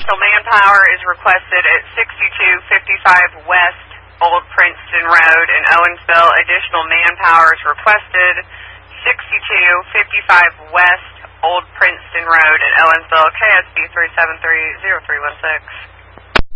Additional manpower is requested at 6255 West Old Princeton Road in Owensville. Additional manpower is requested 6255 West Old Princeton Road in Owensville. KSB 3730316.